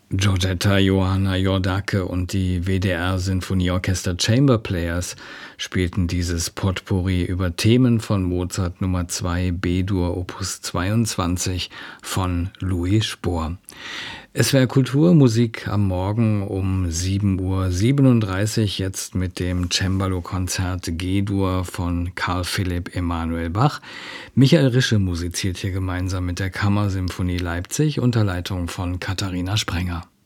Giorgetta Johanna Jordake und die WDR Sinfonieorchester Chamber Players spielten dieses Potpourri über Themen von Mozart Nummer 2 B-Dur Opus 22 von Louis Spohr. SWR Kultur, Musik am Morgen um 7:37 Uhr, jetzt mit dem Cembalo-Konzert G-Dur von Carl Philipp Emanuel Bach. Michael Rische musiziert hier gemeinsam mit der Kammersymphonie Leipzig unter Leitung von Katharina Sprenger.